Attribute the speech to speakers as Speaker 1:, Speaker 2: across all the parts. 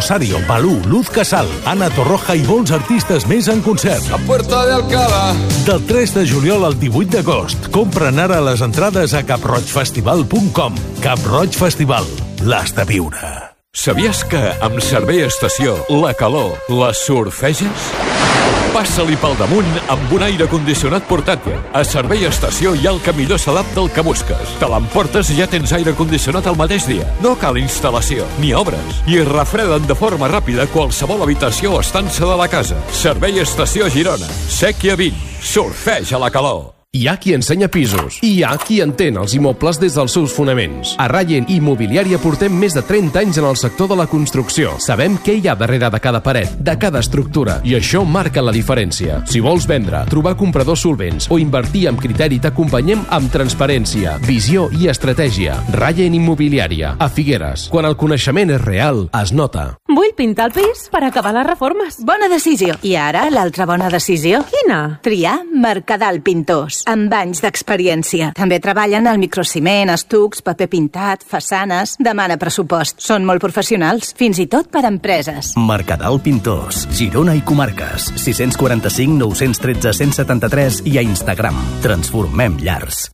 Speaker 1: Rosario, Malú, Luz Casal, Ana Torroja i molts artistes més en concert.
Speaker 2: La Puerta de Alcalá.
Speaker 1: Del 3 de juliol al 18 d'agost. Compren ara les entrades a caproigfestival.com. Cap Roig Festival. L'has de viure.
Speaker 3: Sabies que amb Servei Estació la calor la surfeges? Passa-li pel damunt amb un aire condicionat portàtil. A Servei Estació hi ha el que millor s'adapta al que busques. Te l'emportes i ja tens aire condicionat el mateix dia. No cal instal·lació, ni obres. I es refreden de forma ràpida qualsevol habitació o estança de la casa. Servei Estació Girona. Sèquia 20. Surfeja la calor.
Speaker 4: Hi ha qui ensenya pisos i hi ha qui entén els immobles des dels seus fonaments. A Rayen Immobiliària portem més de 30 anys en el sector de la construcció. Sabem què hi ha darrere de cada paret, de cada estructura, i això marca la diferència. Si vols vendre, trobar compradors solvents o invertir amb criteri, t'acompanyem amb transparència, visió i estratègia. Rayen Immobiliària, a Figueres. Quan el coneixement és real, es nota.
Speaker 5: Vull pintar el pis per acabar les reformes.
Speaker 6: Bona decisió. I ara, l'altra bona decisió?
Speaker 5: Quina?
Speaker 6: Triar Mercadal Pintors, amb anys d'experiència. També treballen al microciment, estucs, paper pintat, façanes. Demana pressupost. Són molt professionals, fins i tot per a empreses.
Speaker 7: Mercadal Pintors, Girona i comarques. 645 913 173 i a Instagram. Transformem llars.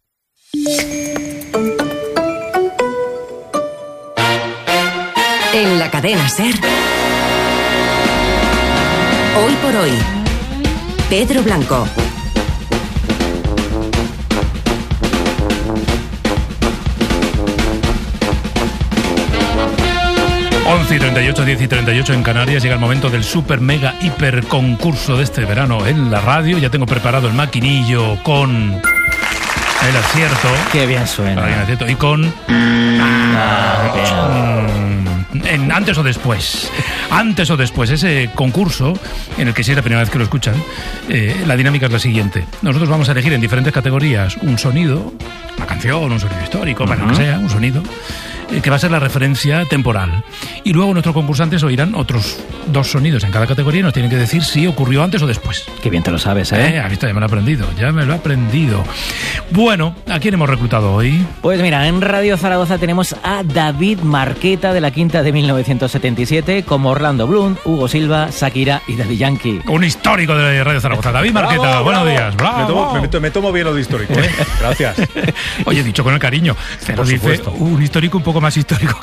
Speaker 8: En la cadena SER, Hoy por Hoy, Pedro Blanco.
Speaker 9: Y 38, 10 y 38 en Canarias. Llega el momento del super mega hiper concurso de este verano en la radio. Ya tengo preparado el maquinillo con el acierto.
Speaker 10: Qué bien suena.
Speaker 9: El acierto. Y con en antes o después. Antes o después. Ese concurso en el que, si es la primera vez que lo escuchan, la dinámica es la siguiente. Nosotros vamos a elegir en diferentes categorías un sonido, una canción, un sonido histórico, bueno, que sea, un sonido que va a ser la referencia temporal. Y luego nuestros concursantes oirán otros 2 sonidos en cada categoría y nos tienen que decir si ocurrió antes o después.
Speaker 10: Qué bien te lo sabes, ¿eh?
Speaker 9: Has visto, ya me lo he aprendido, Bueno, ¿a quién hemos reclutado hoy?
Speaker 10: Pues mira, en Radio Zaragoza tenemos a David Marqueta, de la quinta de 1977, como Orlando Bloom, Hugo Silva, Shakira y Daddy Yankee.
Speaker 9: Un histórico de Radio Zaragoza. David Marqueta,
Speaker 11: bravo,
Speaker 9: buenos días. Bravo.
Speaker 11: Me tomo bien lo de histórico, ¿eh? Gracias.
Speaker 9: Oye, dicho con el cariño, pero
Speaker 11: por
Speaker 9: dice
Speaker 11: supuesto.
Speaker 9: Un histórico un poco más histórico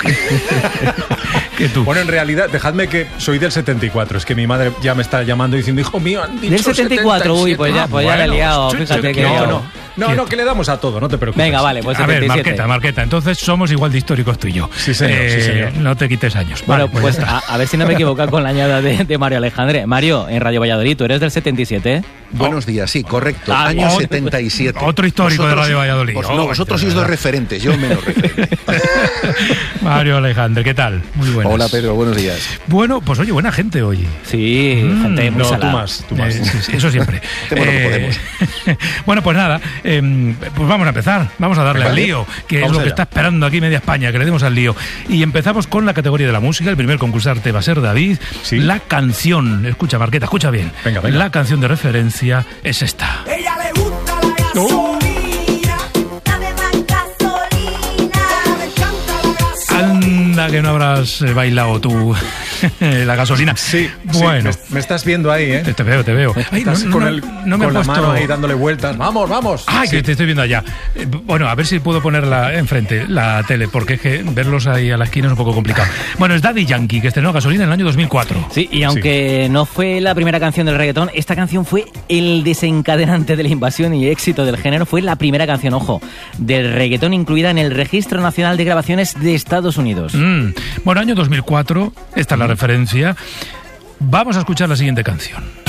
Speaker 9: que tú.
Speaker 11: Bueno, en realidad, dejadme que soy del 74. Es que mi madre ya me está llamando diciendo, hijo mío, han dicho
Speaker 10: del 74,
Speaker 11: 77.
Speaker 10: uy, pues ya le he liado, fíjate que...
Speaker 11: No, que le damos a todo, no te preocupes.
Speaker 10: Venga, vale, pues 77.
Speaker 9: A ver, Marqueta, entonces somos igual de históricos tú y yo.
Speaker 11: Sí, señor.
Speaker 9: No te quites años.
Speaker 10: Bueno,
Speaker 9: vale,
Speaker 10: pues a ver si no me equivoco con la añada de Mario Alejandre. Mario, en Radio Valladolid, ¿tú eres del 77?
Speaker 12: Buenos días, sí, correcto. Año 77.
Speaker 9: Otro histórico de Radio Valladolid.
Speaker 12: No, vosotros sois dos referentes, yo menos referente.
Speaker 9: Mario Alejandre, ¿qué tal? Muy buenas.
Speaker 12: Hola, Pedro, buenos días.
Speaker 9: Bueno, pues oye, buena gente hoy.
Speaker 10: Sí, gente muy salada.
Speaker 11: Tú más.
Speaker 9: Sí, eso siempre.
Speaker 12: Hacemos lo que podemos.
Speaker 9: Bueno, pues nada, pues vamos a empezar. Vamos a darle al lío, que es lo que está esperando aquí media España, que le demos al lío. Y empezamos con la categoría de la música. El primer concursante va a ser David.
Speaker 11: ¿Sí?
Speaker 9: La canción, escucha, Marqueta, escucha bien.
Speaker 11: Venga.
Speaker 9: La canción de referencia es esta.
Speaker 13: Ella le gusta la gasolina, dame más gasolina, me encanta la gasolina.
Speaker 9: Anda, que no habrás bailado tú la gasolina.
Speaker 11: Sí,
Speaker 9: bueno.
Speaker 11: Sí, me estás viendo ahí, ¿eh?
Speaker 9: Te veo. Ay,
Speaker 11: con la mano ahí dándole vueltas. Vamos.
Speaker 9: Ay, sí. Que te estoy viendo allá. Bueno, a ver si puedo ponerla enfrente, la tele, porque es que verlos ahí a la esquina es un poco complicado. Bueno, es Daddy Yankee, que estrenó Gasolina en el año 2004.
Speaker 10: Sí, y aunque no fue la primera canción del reggaetón, esta canción fue el desencadenante de la invasión y éxito del género. Fue la primera canción, ojo, del reggaetón incluida en el Registro Nacional de Grabaciones de Estados Unidos.
Speaker 9: Bueno, año 2004, esta es la referencia. Vamos a escuchar la siguiente canción.